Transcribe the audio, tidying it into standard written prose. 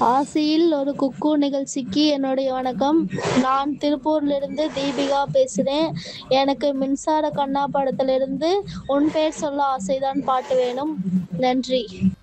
ஆசியில் ஒரு குக்கு நிகழ்ச்சிக்கு என்னுடைய வணக்கம். நான் திருப்பூர்லேருந்து தீபிகா பேசுகிறேன். எனக்கு மின்சார கண்ணா படத்திலிருந்து உன் பேர் சொல்ல ஆசைதான் பாட்டு வேணும். நன்றி.